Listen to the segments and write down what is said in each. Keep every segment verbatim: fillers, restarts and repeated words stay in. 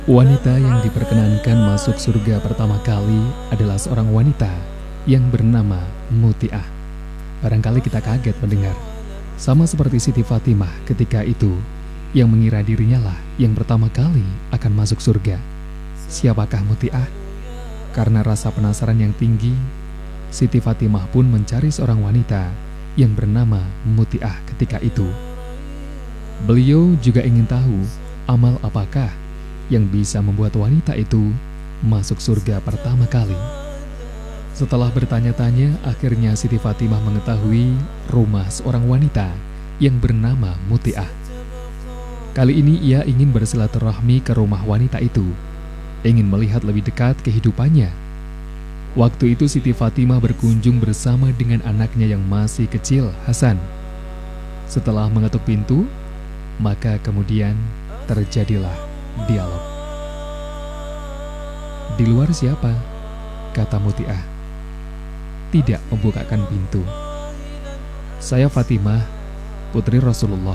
Wanita yang diperkenankan masuk surga pertama kali adalah seorang wanita yang bernama Muti'ah. Barangkali kita kaget mendengar, sama seperti Siti Fatimah ketika itu, yang mengira dirinya lah yang pertama kali akan masuk surga. Siapakah Muti'ah? Karena rasa penasaran yang tinggi, Siti Fatimah pun mencari seorang wanita yang bernama Muti'ah ketika itu. Beliau juga ingin tahu amal apakah yang bisa membuat wanita itu masuk surga pertama kali. Setelah bertanya-tanya, akhirnya Siti Fatimah mengetahui rumah seorang wanita yang bernama Muti'ah. Kali ini ia ingin bersilaturahmi ke rumah wanita itu, ingin melihat lebih dekat kehidupannya. Waktu itu Siti Fatimah berkunjung bersama dengan anaknya yang masih kecil, Hasan. Setelah mengetuk pintu, maka kemudian terjadilah dialog. "Di luar siapa?" kata Muti'ah. Tidak membukakan pintu. "Saya Fatimah, putri Rasulullah."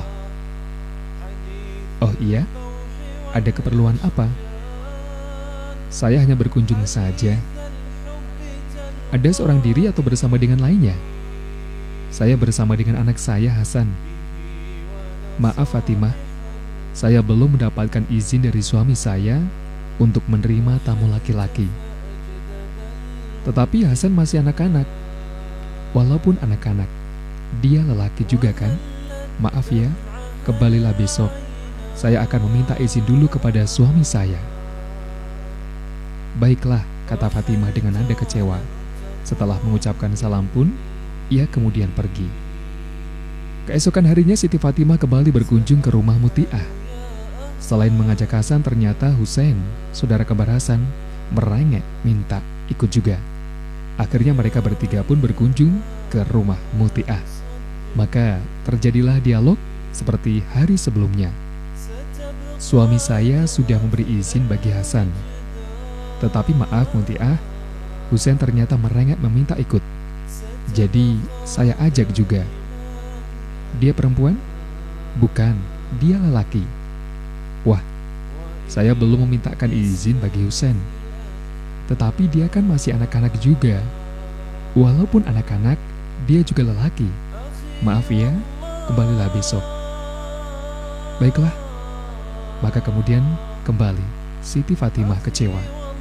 "Oh iya? Ada keperluan apa?" "Saya hanya berkunjung saja." "Ada seorang diri atau bersama dengan lainnya?" "Saya bersama dengan anak saya, Hasan." "Maaf Fatimah, saya belum mendapatkan izin dari suami saya untuk menerima tamu laki-laki." "Tetapi Hasan masih anak-anak." "Walaupun anak-anak, dia lelaki juga kan? Maaf ya, kembalilah besok. Saya akan meminta izin dulu kepada suami saya." "Baiklah," kata Fatimah dengan nada kecewa. Setelah mengucapkan salam pun, ia kemudian pergi. Keesokan harinya Siti Fatimah kembali berkunjung ke rumah Muti'ah. Selain mengajak Hasan, ternyata Husain, saudara kembar Hasan, merengek minta ikut juga. Akhirnya mereka bertiga pun berkunjung ke rumah Muti'ah. Maka terjadilah dialog seperti hari sebelumnya. "Suami saya sudah memberi izin bagi Hasan. Tetapi maaf Muti'ah, Husain ternyata merengek meminta ikut. Jadi saya ajak juga." "Dia perempuan?" "Bukan, dia lelaki." "Wah, saya belum memintakan izin bagi Husain. Tetapi dia kan masih anak-anak juga." "Walaupun anak-anak, dia juga lelaki. Maaf ya, kembalilah besok." "Baiklah." Maka kemudian kembali Siti Fatimah kecewa.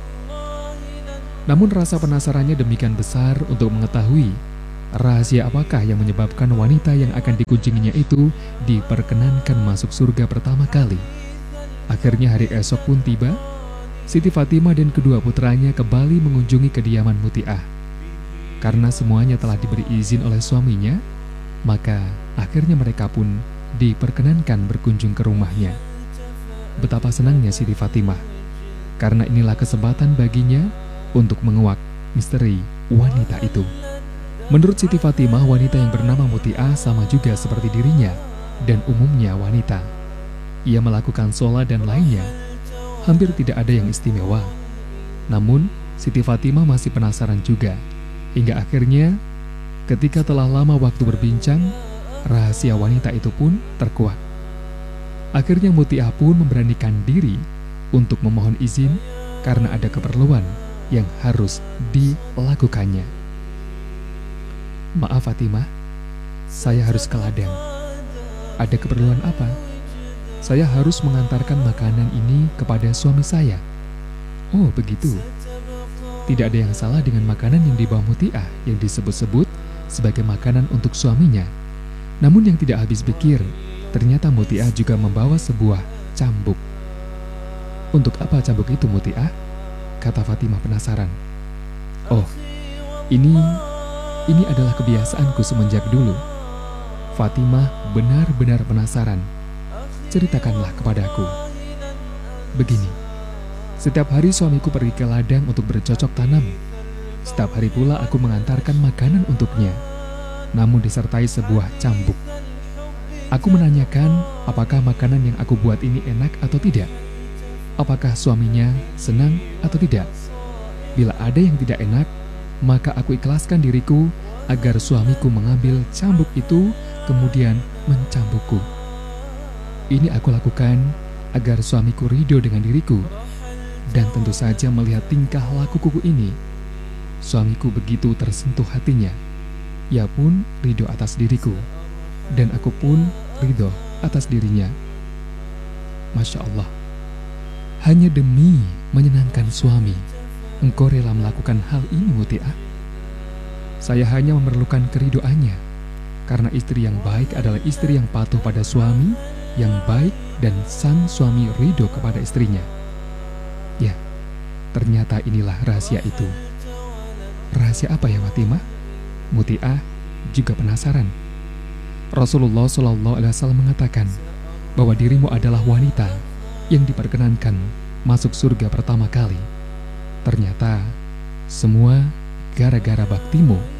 Namun rasa penasarannya demikian besar untuk mengetahui rahasia apakah yang menyebabkan wanita yang akan dikunjunginya itu diperkenankan masuk surga pertama kali. Akhirnya hari esok pun tiba. Siti Fatimah dan kedua putranya kembali mengunjungi kediaman Muti'ah. Karena semuanya telah diberi izin oleh suaminya, maka akhirnya mereka pun diperkenankan berkunjung ke rumahnya. Betapa senangnya Siti Fatimah, karena inilah kesempatan baginya untuk menguak misteri wanita itu. Menurut Siti Fatimah, wanita yang bernama Muti'ah sama juga seperti dirinya dan umumnya wanita. Ia melakukan sholat dan lainnya. Hampir tidak ada yang istimewa. Namun, Siti Fatimah masih penasaran juga. Hingga akhirnya, ketika telah lama waktu berbincang, rahasia wanita itu pun terkuak. Akhirnya Muti'ah pun memberanikan diri untuk memohon izin karena ada keperluan yang harus dilakukannya. "Maaf Fatimah, saya harus ke ladang." "Ada keperluan apa?" "Saya harus mengantarkan makanan ini kepada suami saya." "Oh begitu." Tidak ada yang salah dengan makanan yang dibawa Muti'ah yang disebut-sebut sebagai makanan untuk suaminya. Namun yang tidak habis pikir, ternyata Muti'ah juga membawa sebuah cambuk. "Untuk apa cambuk itu Muti'ah?" kata Fatimah penasaran. "Oh, ini, ini adalah kebiasaanku semenjak dulu." Fatimah benar-benar penasaran. "Ceritakanlah kepadaku." "Begini, setiap hari suamiku pergi ke ladang untuk bercocok tanam. Setiap hari pula aku mengantarkan makanan untuknya, namun disertai sebuah cambuk. Aku menanyakan apakah makanan yang aku buat ini enak atau tidak. Apakah suaminya senang atau tidak. Bila ada yang tidak enak, maka aku ikhlaskan diriku agar suamiku mengambil cambuk itu kemudian mencambukku. Ini aku lakukan agar suamiku ridho dengan diriku Dan tentu saja melihat tingkah laku kuku ini, suamiku begitu tersentuh hatinya. Ia pun ridho atas diriku, dan aku pun ridho atas dirinya. Masya Allah, hanya demi menyenangkan suami, engkau rela melakukan hal ini, Muti'ah? Saya hanya memerlukan keridoannya, karena istri yang baik adalah istri yang patuh pada suami, yang baik, dan sang suami ridho kepada istrinya. Ya, ternyata inilah rahasia itu. Rahasia apa ya, Fatimah? Muti'ah juga penasaran. Rasulullah shallallahu alaihi wasallam mengatakan bahwa dirimu adalah wanita yang diperkenankan masuk surga pertama kali. Ternyata semua gara-gara baktimu